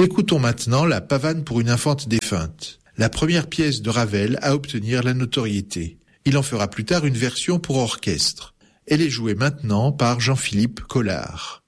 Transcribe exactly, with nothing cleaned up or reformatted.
Écoutons maintenant la pavane pour une infante défunte, la première pièce de Ravel à obtenir la notoriété. Il en fera plus tard une version pour orchestre. Elle est jouée maintenant par Jean-Philippe Collard.